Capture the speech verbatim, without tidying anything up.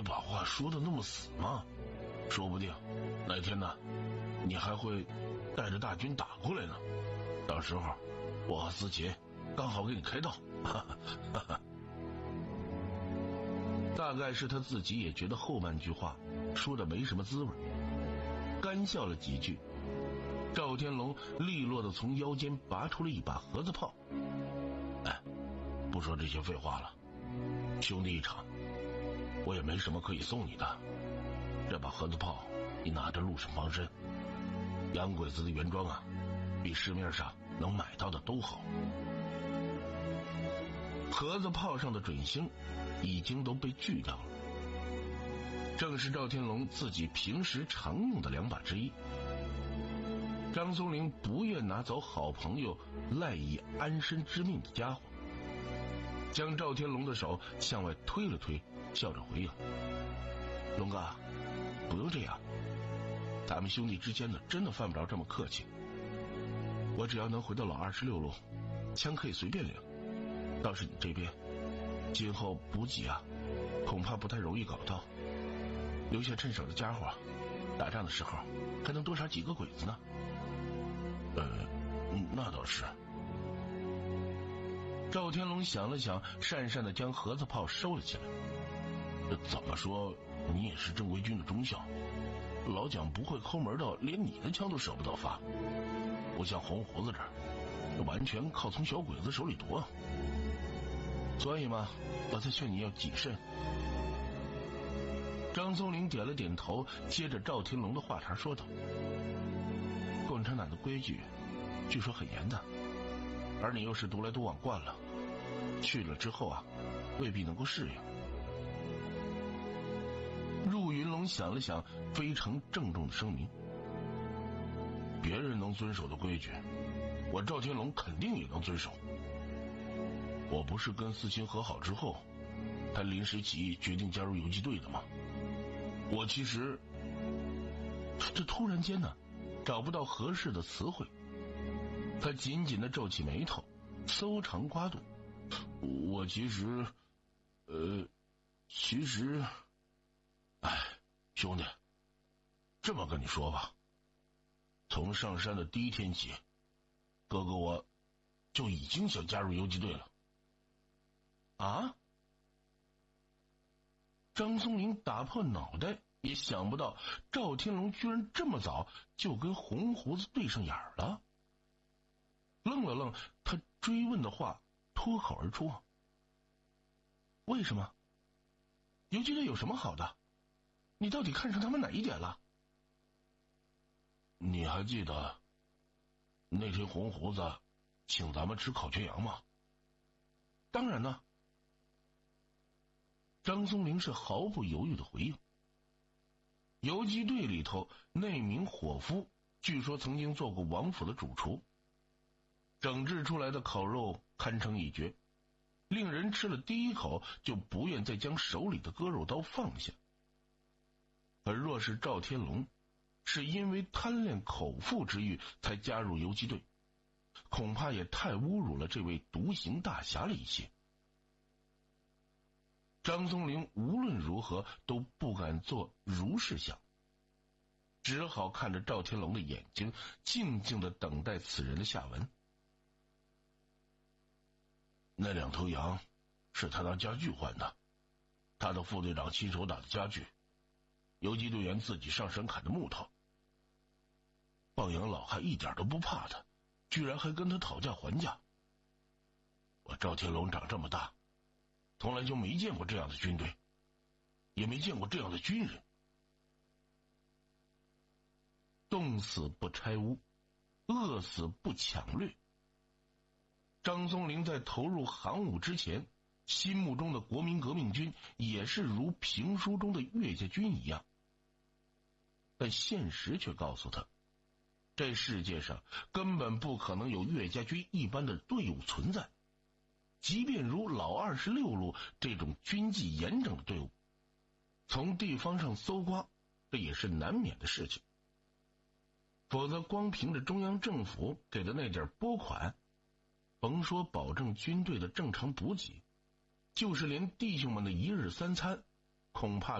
把话说的那么死吗？说不定哪天呢，你还会带着大军打过来呢。到时候我和思琴刚好给你开道。哈哈哈哈。大概是他自己也觉得后半句话说的没什么滋味，干笑了几句。赵天龙利落的从腰间拔出了一把盒子炮。哎，不说这些废话了，兄弟一场，我也没什么可以送你的。这把盒子炮你拿着路上防身，洋鬼子的原装啊，比市面上能买到的都好。盒子炮上的准星已经都被锯掉了，正是赵天龙自己平时常用的两把之一。张松龄不愿拿走好朋友赖以安身之命的家伙，将赵天龙的手向外推了推，笑着回应：龙哥，不用这样，咱们兄弟之间的真的犯不着这么客气。我只要能回到老二十六路，枪可以随便领。倒是你这边今后补给啊，恐怕不太容易搞到，留下趁手的家伙，打仗的时候还能多杀几个鬼子呢。呃，那倒是。赵天龙想了想，讪讪地将盒子炮收了起来。怎么说你也是正规军的中校，老蒋不会抠门到连你的枪都舍不得发，不像红胡子这儿完全靠从小鬼子手里夺。所以嘛，我才劝你要谨慎。张松龄点了点头，接着赵天龙的话茬说道：共产党的规矩据说很严的，而你又是独来独往惯了，去了之后啊，未必能够适应。入云龙想了想，非常郑重的声明：别人能遵守的规矩，我赵天龙肯定也能遵守。我不是跟思琴和好之后他临时起意决定加入游击队的吗？我其实这突然间呢找不到合适的词汇，他紧紧地皱起眉头，搜肠刮肚。我其实呃其实哎，兄弟，这么跟你说吧，从上山的第一天起，哥哥我就已经想加入游击队了。啊？张松龄打破脑袋也想不到赵天龙居然这么早就跟红胡子对上眼了。愣了愣，他追问的话脱口而出：为什么？游击队有什么好的？你到底看上他们哪一点了？你还记得那天红胡子请咱们吃烤全羊吗？当然呢。张松龄是毫不犹豫的回应。游击队里头那名伙夫据说曾经做过王府的主厨，整制出来的烤肉堪称一绝，令人吃了第一口就不愿再将手里的割肉刀放下。而若是赵天龙是因为贪恋口腹之欲才加入游击队，恐怕也太侮辱了这位独行大侠了一些。张松龄无论如何都不敢做如是想，只好看着赵天龙的眼睛，静静地等待此人的下文。那两头羊是他拿家具换的，他的副队长亲手打的家具，游击队员自己上山砍的木头。放羊老汉一点都不怕他，居然还跟他讨价还价。我赵天龙长这么大从来就没见过这样的军队，也没见过这样的军人。冻死不拆屋，饿死不抢掠。张松龄在投入行伍之前，心目中的国民革命军也是如评书中的岳家军一样，但现实却告诉他，这世界上根本不可能有岳家军一般的队伍存在。即便如老二十六路这种军纪严整的队伍，从地方上搜刮，这也是难免的事情。否则光凭着中央政府给的那点拨款，甭说保证军队的正常补给，就是连弟兄们的一日三餐，恐怕